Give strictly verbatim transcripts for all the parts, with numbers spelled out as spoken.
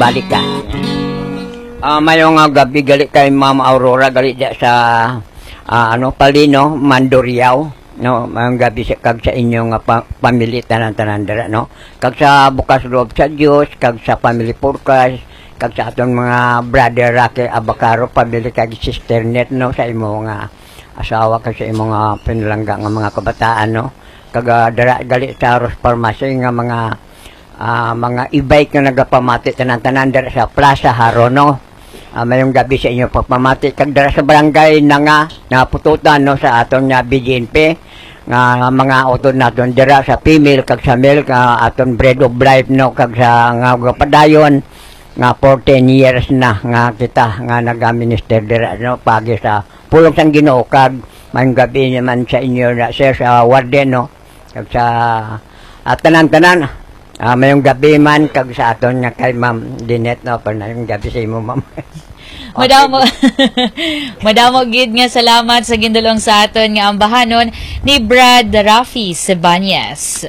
balik ka. Uh, mayong uh, gabi gali kay Ma'am Aurora gali dia sa uh, ano Palino, Manduriao, no, mayong gabi sa kag sa inyong uh, pa, family tanan-tanan dira, no. Kag sa bukas loob sa Dios, kag sa family forecast, kag sa aton mga brother Rocky Abacaro, family kag sister net, no, sa imong uh, asawa kag sa imong uh, pinalangga nga mga kabataan, no. Kag uh, dira gali sa Ross Pharmacy nga mga uh, mga e-bike nga nagapamati tanan-tanan dira sa Plaza Haro, no. Uh, mayong gabi sa inyo pagpamati kag dara sa barangay na nga napututan, no, sa aton nga B G N P nga mga utod naton dira sa female kag sa male ka aton bread of life, no, kag sa nga padayon nga fourteen years na nga kita nga naga-minister dira, no, pagi sa pulong sang Ginoo. Kag mayong gabi naman sa inyo na sir sa warden, no, kag sa uh, tanan-tanan. Uh, mayong gabi man kag sa aton nga kay Ma'am Dinette, no, pa mayong gabi sa imo, Ma'am. Okay. Madamo Madamo gid nga salamat sa gindulong sa aton nga ambahanon ni Brad Rafi Sebanyes.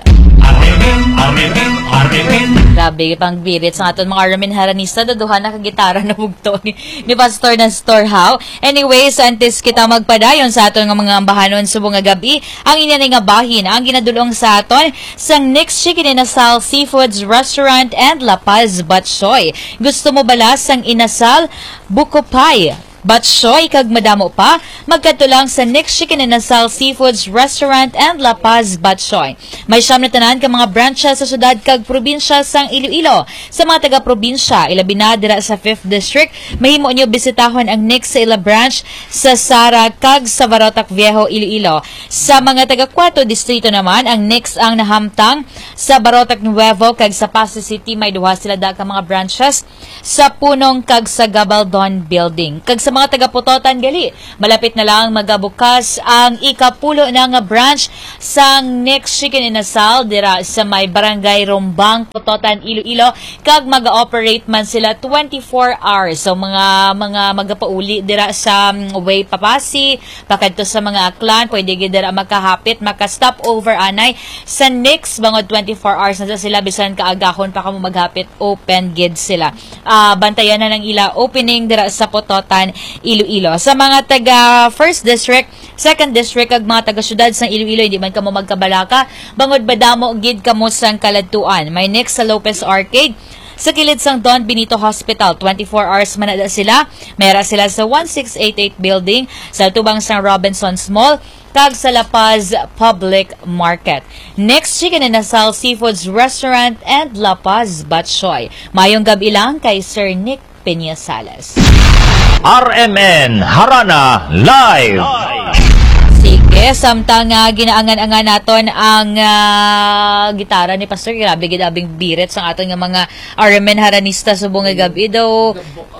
Grabe pang birit sa aton mga Armin Haranista, daduhan na kagitara na bugto ni, ni Pastor na Storehow. Anyways, antes kita magpadayon sa aton nga mga ambahanon subong nga gabi, ang inyanay nga bahin ang ginadulong sa aton sang Nick's Chicken and Inasal Seafoods Restaurant and La Paz Batsoy. Gusto mo balas sang inasal, buko pie, batsoy kag madamo pa, magkadto lang sa Nick's Chicken and Inasal Seafoods Restaurant and La Paz Batsoy. May siyam na tanan ka mga branches sa syudad kag probinsya sang Iloilo. Sa mga taga-probinsya, ilabi na dira sa fifth District, mahimo nyo bisitahon ang Nick's sa ila branch sa Sara kag sa Barotac Viejo, Iloilo. Sa mga taga-Cuarto Distrito naman, ang Nick's ang nahamtang sa Barotac Nuevo kag sa Pasay City. May duha sila da ka mga branches sa Punong kag sa Gabaldon Building. Kag sa mga taga-Putotan gali, malapit na lang magabukas ang ikapulo na nga branch sang Nick's Chicken and Inasal dira sa may Barangay Rombang, Putotan, Iloilo, kag maga-operate man sila twenty-four hours. So mga mga magapauli dira sa um, way Papasi, pakadto sa mga Aklan, pwede gid dira makahapit, maka-stop over anay sa Nick's bangod twenty-four hours na sila, bisan kaagahon pa kamo maghapit, open gid sila. Uh, bantayan na ng ila opening dira sa Putotan, Iloilo. Sa mga taga first District, second District, kag mga taga-syudad sa Iloilo, hindi man kamo magkabalaka, bangod badamo gid kamo sang kaladtuan. May Nick's sa Lopez Arcade, sa kilid sang Don Benito Hospital, twenty-four hours manada sila. Mera sila sa one six eight eight building, sa tubang sang Robinson's Mall, kag sa La Paz Public Market. Nick's Chicken and Inasal Seafoods Restaurant and La Paz Batsoy. Mayong gabi lang kay Sir Nick Peña Salas. R M N Harana Live. Sige, samtang uh, ginaangan-angan naton ang uh, gitara ni Pastor, grabe gidabing birit sa aton nga mga R M N Haranista subong nga gabi daw.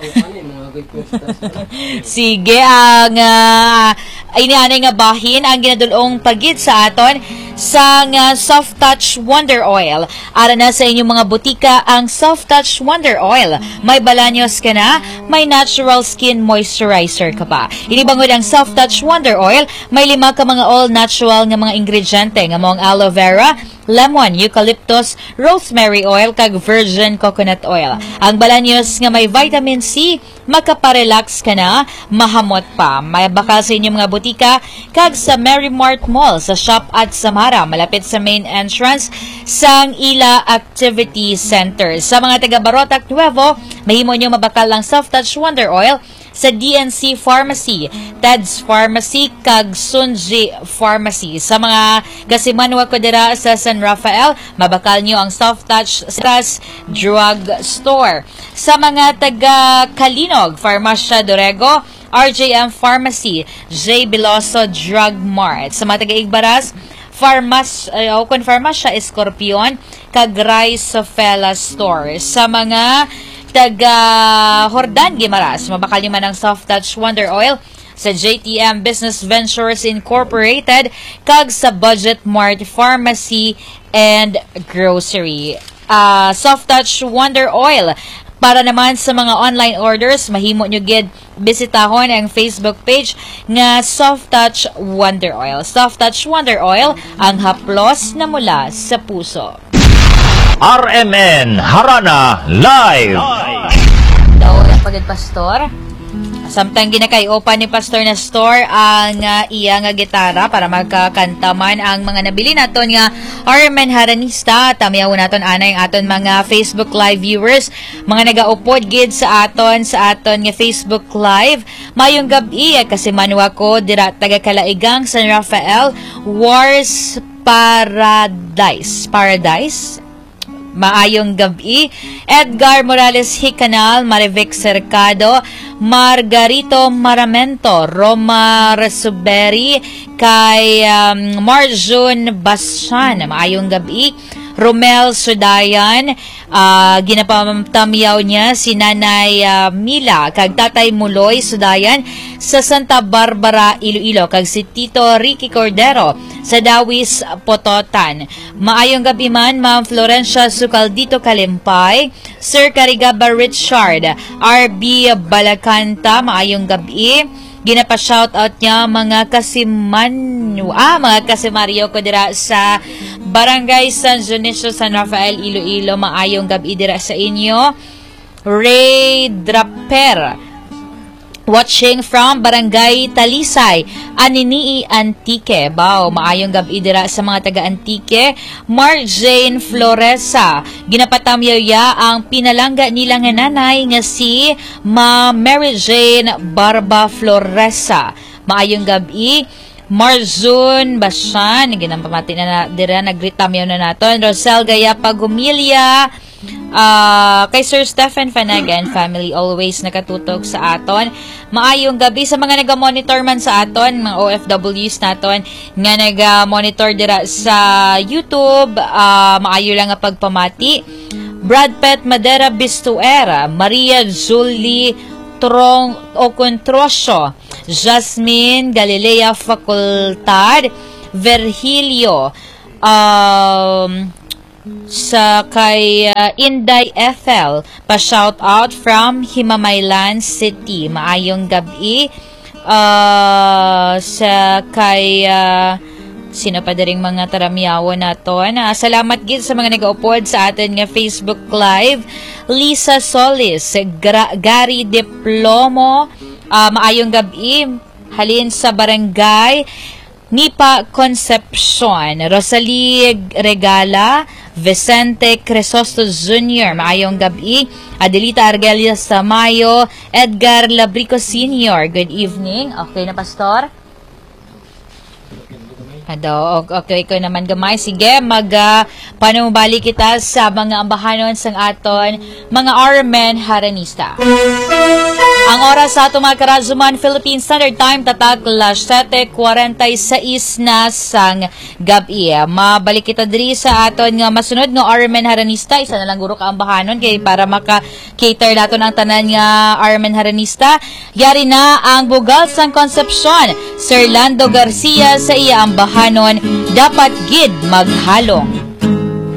Sige, ang uh, inianay nga bahin ang ginadulong pagid sa aton sang uh, Soft Touch Wonder Oil. Ara na sa inyong mga butika ang Soft Touch Wonder Oil. May balanyos ka na, may natural skin moisturizer ka pa. Inibangod ang Soft Touch Wonder Oil, may lima ka mga all-natural nga mga ingrediente nga mong aloe vera, lemon, eucalyptus, rosemary oil, kag virgin coconut oil. Ang balanyos nga may vitamin C, makaparelax ka na, mahamot pa. May bakal sa inyong mga butika, kag sa Mary Mart Mall, sa shop at Samara, malapit sa main entrance sang Ila Activity Center. Sa mga taga Barotac Nuevo, mahimo nyo mabakal ang Soft Touch Wonder Oil sa D N C Pharmacy, Ted's Pharmacy, kag Sunji Pharmacy. Sa mga gasimanwa ko dira sa San Rafael, mabakal nyo ang Soft Touch Stras Drug Store. Sa mga taga Kalinog, Farmacia Dorego, R J M Pharmacy, J. Biloso Drug Mart. Sa mga taga Igbaras, Farmas, uh, kung Farmacia Escorpion, kag Rai Sofela Store. Sa mga taga Hordan Guimaras, mabakal nyo man ang Soft Touch Wonder Oil sa J T M Business Ventures Incorporated, kag sa Budget Mart Pharmacy and Grocery. Uh, Soft Touch Wonder Oil. Para naman sa mga online orders, mahimo nyo gid bisitahon ang Facebook page nga Soft Touch Wonder Oil. Soft Touch Wonder Oil, ang haplos na mula sa puso. R M N Harana Live. gid pastor. Samtang ginakay-open ni Pastor Nestor ang uh, iya nga gitara para magkakantaman ang mga nabili naton nga R M N Haranista. Tamiyawon naton anay ang aton mga Facebook Live viewers, mga nagaupod gid sa aton sa aton nga Facebook Live. Mayong gabi kasi manuwa ko dira taga Kalaigang San Rafael, Wars Paradise. Paradise. Maayong gabi. Edgar Morales Hicanal, Marivic Cercado, Margarito Maramento, Roma Resuberi, kay um, Marjun Bashan. Maayong gabi. Romel Sudayan, uh, ginapamtamyaw niya si Nanay uh, Mila kag Tatay Muloy Sudayan sa Santa Barbara, Iloilo, kag si Tito Ricky Cordero sa Dawis, Pototan. Maayong gabi man, Ma'am Florencia Sucaldito Kalimpay, Sir Carigaba Richard, R B Balacanta, maayong gabi. Ginapa-shoutout niya mga kasiman, ah, mga kasimaryo ko dira sa Barangay San Dionisio, San Rafael, Iloilo. Maayong gabi dira sa inyo. Ray Draper, watching from Barangay Talisay, Aninii, Antique. Bao, maayong gabi dira sa mga taga-Antique. Mark Jane Floresa, ginapatamyaw ya ang pinalangga nila nga nanay nga si Ma Mary Jane Barba Floresa. Maayong gabi. Marzun Basan, ginampamati na, na dira, nagritamyaw na naton. Rosel Gaya Pagumilya, uh, kay Sir Stephen Fanagan family, always nakatutok sa aton. Maayong gabi sa mga naga-monitor man sa aton, mga O F Ws naton nga naga-monitor dira sa YouTube. Uh, maayo lang nga pagpamati. Brad Pet Madera Bistuera, Maria Julie Trong o Controsio, Jasmine Galilea Facultad, Virgilio, um, sa kay uh, Inday F L, pa-shout out from Himamaylan City. Maayong gabi. Uh, sa kay uh, sino pa diring mga taramyawo naton. Uh, salamat gid sa mga nag-upload sa atin nga Facebook Live. Lisa Solis, Gra- Gary Diplomo, uh, maayong gabi. Halin sa Barangay Nipa Concepcion, Rosalie Regala, Vicente Crisosto Junior, maayong gabi. Adelita Argelia Samayo, Edgar Labrico Senior, good evening. Okay na, Pastor? Ado, okay ko naman gamay. Sige, mag uh, panumabali kita sa mga ambahanon sang aton mga R M N Haranista. Ang oras sa atong mga karazuman, Philippine Standard Time, tatak las sete forty-six na sang gabi. Mabalik kita diri sa aton nga masunod nga R M N Haranista. Isa na lang guro ka ambahanon kay para maka-cater naton ang tanan nga R M N Haranista. Yari na ang bugal sang Concepcion, Sir Lando Garcia sa iya ambahanon, dapat gid maghalong.